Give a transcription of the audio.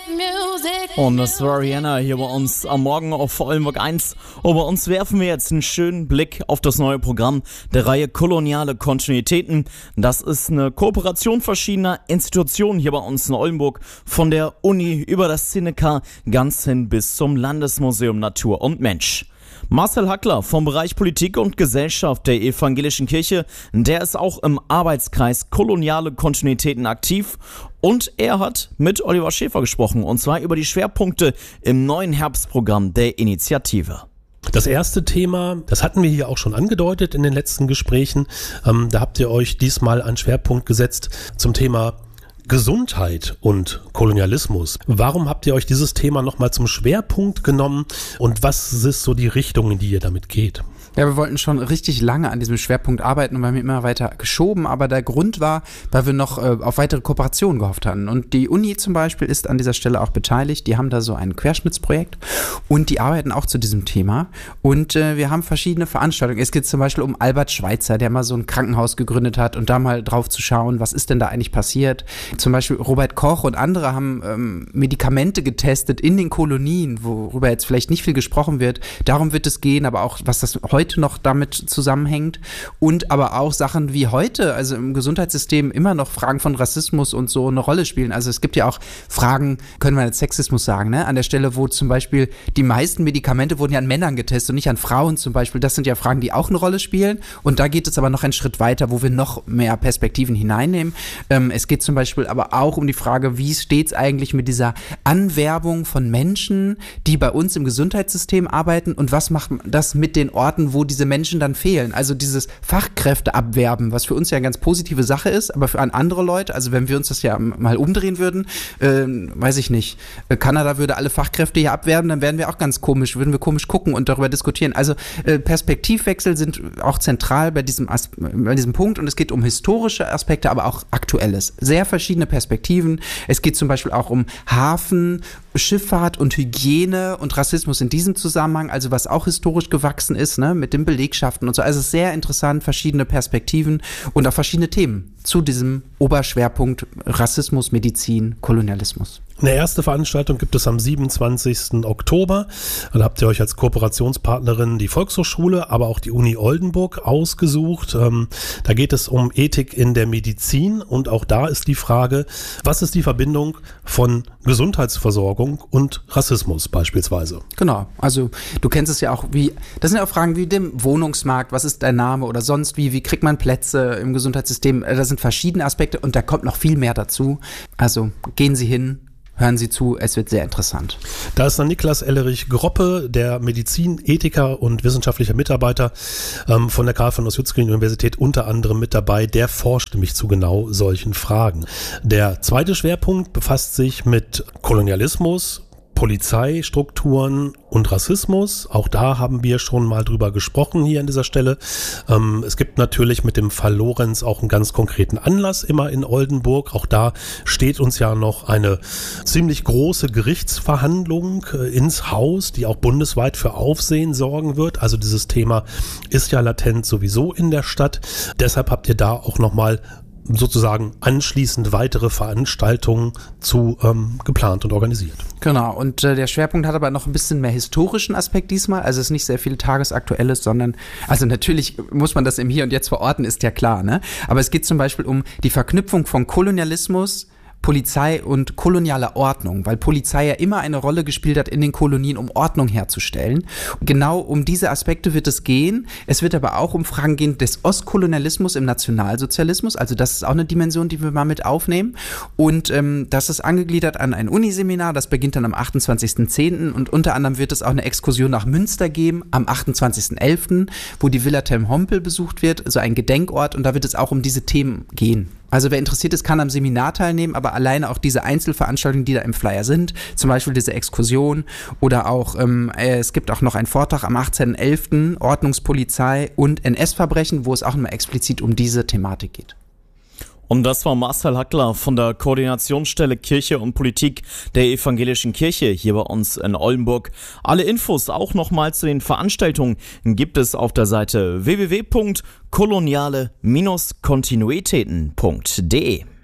Und das war Rihanna hier bei uns am Morgen auf Oldenburg 1. Und bei uns werfen wir jetzt einen schönen Blick auf das neue Programm der Reihe Koloniale Kontinuitäten. Das ist eine Kooperation verschiedener Institutionen hier bei uns in Oldenburg, von der Uni über das Cineca ganz hin bis zum Landesmuseum Natur und Mensch. Marcel Hackler vom Bereich Politik und Gesellschaft der Evangelischen Kirche, der ist auch im Arbeitskreis Koloniale Kontinuitäten aktiv und er hat mit Oliver Schäfer gesprochen und zwar über die Schwerpunkte im neuen Herbstprogramm der Initiative. Das erste Thema, das hatten wir hier auch schon angedeutet in den letzten Gesprächen, da habt ihr euch diesmal einen Schwerpunkt gesetzt zum Thema Gesundheit und Kolonialismus. Warum habt ihr euch dieses Thema nochmal zum Schwerpunkt genommen und was ist so die Richtung, in die ihr damit geht? Ja, wir wollten schon richtig lange an diesem Schwerpunkt arbeiten und wir haben ihn immer weiter geschoben, aber der Grund war, weil wir noch auf weitere Kooperationen gehofft hatten. Und die Uni zum Beispiel ist an dieser Stelle auch beteiligt. Die haben da so ein Querschnittsprojekt und die arbeiten auch zu diesem Thema. Und wir haben verschiedene Veranstaltungen. Es geht zum Beispiel um Albert Schweitzer, der mal so ein Krankenhaus gegründet hat und da mal drauf zu schauen, was ist denn da eigentlich passiert. Zum Beispiel Robert Koch und andere haben Medikamente getestet in den Kolonien, worüber jetzt vielleicht nicht viel gesprochen wird. Darum wird es gehen, aber auch, was das heute noch damit zusammenhängt und aber auch Sachen wie heute, also im Gesundheitssystem immer noch Fragen von Rassismus und so eine Rolle spielen. Also es gibt ja auch Fragen, können wir jetzt Sexismus sagen, ne? An der Stelle, wo zum Beispiel die meisten Medikamente wurden ja an Männern getestet und nicht an Frauen zum Beispiel. Das sind ja Fragen, die auch eine Rolle spielen und da geht es aber noch einen Schritt weiter, wo wir noch mehr Perspektiven hineinnehmen. Es geht zum Beispiel aber auch um die Frage, wie steht es eigentlich mit dieser Anwerbung von Menschen, die bei uns im Gesundheitssystem arbeiten und was macht das mit den Orten, wo diese Menschen dann fehlen. Also dieses Fachkräfteabwerben, was für uns ja eine ganz positive Sache ist, aber für andere Leute, also wenn wir uns das ja mal umdrehen würden, weiß ich nicht, Kanada würde alle Fachkräfte hier abwerben, dann wären wir auch ganz komisch, würden wir komisch gucken und darüber diskutieren. Also Perspektivwechsel sind auch zentral bei diesem Punkt und es geht um historische Aspekte, aber auch Aktuelles. Sehr verschiedene Perspektiven. Es geht zum Beispiel auch um Hafen, Schifffahrt und Hygiene und Rassismus in diesem Zusammenhang, also was auch historisch gewachsen ist, ne, mit den Belegschaften und so. Also es ist sehr interessant, verschiedene Perspektiven und auch verschiedene Themen zu diesem Oberschwerpunkt Rassismus, Medizin, Kolonialismus. Eine erste Veranstaltung gibt es am 27. Oktober. Da habt ihr euch als Kooperationspartnerin die Volkshochschule, aber auch die Uni Oldenburg ausgesucht. Da geht es um Ethik in der Medizin und auch da ist die Frage, was ist die Verbindung von Gesundheitsversorgung und Rassismus beispielsweise? Genau, also du kennst es ja auch, das sind ja auch Fragen wie dem Wohnungsmarkt, was ist dein Name oder sonst wie kriegt man Plätze im Gesundheitssystem? Da sind verschiedene Aspekte und da kommt noch viel mehr dazu. Also gehen Sie hin. Hören Sie zu, es wird sehr interessant. Da ist dann Niklas Ellerich-Groppe, der Medizinethiker und wissenschaftlicher Mitarbeiter von der Karl von Ossietzky-Universität unter anderem mit dabei. Der forscht nämlich zu genau solchen Fragen. Der zweite Schwerpunkt befasst sich mit Kolonialismus, Polizeistrukturen und Rassismus. Auch da haben wir schon mal drüber gesprochen hier an dieser Stelle. Es gibt natürlich mit dem Fall Lorenz auch einen ganz konkreten Anlass immer in Oldenburg. Auch da steht uns ja noch eine ziemlich große Gerichtsverhandlung ins Haus, die auch bundesweit für Aufsehen sorgen wird. Also dieses Thema ist ja latent sowieso in der Stadt. Deshalb habt ihr da auch nochmal sozusagen anschließend weitere Veranstaltungen geplant und organisiert. Genau, und der Schwerpunkt hat aber noch ein bisschen mehr historischen Aspekt diesmal, also es ist nicht sehr viel Tagesaktuelles, sondern, also natürlich muss man das im Hier und Jetzt verorten, ist ja klar, ne? Aber es geht zum Beispiel um die Verknüpfung von Kolonialismus, Polizei und kolonialer Ordnung, weil Polizei ja immer eine Rolle gespielt hat in den Kolonien, um Ordnung herzustellen. Genau um diese Aspekte wird es gehen. Es wird aber auch um Fragen gehen des Ostkolonialismus im Nationalsozialismus, also das ist auch eine Dimension, die wir mal mit aufnehmen. Und das ist angegliedert an ein Uniseminar, das beginnt dann am 28.10. und unter anderem wird es auch eine Exkursion nach Münster geben am 28.11., wo die Villa Telm-Hompel besucht wird, also ein Gedenkort, und da wird es auch um diese Themen gehen. Also wer interessiert ist, kann am Seminar teilnehmen, aber alleine auch diese Einzelveranstaltungen, die da im Flyer sind, zum Beispiel diese Exkursion oder auch, es gibt auch noch einen Vortrag am 18.11. Ordnungspolizei und NS-Verbrechen, wo es auch nochmal explizit um diese Thematik geht. Und das war Marcel Hackler von der Koordinationsstelle Kirche und Politik der Evangelischen Kirche hier bei uns in Oldenburg. Alle Infos auch nochmal zu den Veranstaltungen gibt es auf der Seite www.koloniale-kontinuitäten.de.